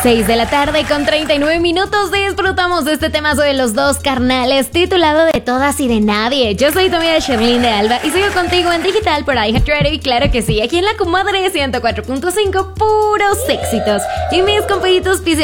6 de la tarde con 39 minutos disfrutamos de este temazo de Los Dos Carnales titulado De Todas y de Nadie. Yo soy tu amiga Sherlyn de Alba y sigo contigo en digital por iHeartRadio y claro que sí, aquí en la comadre 104.5 puros éxitos. Y mis compañitos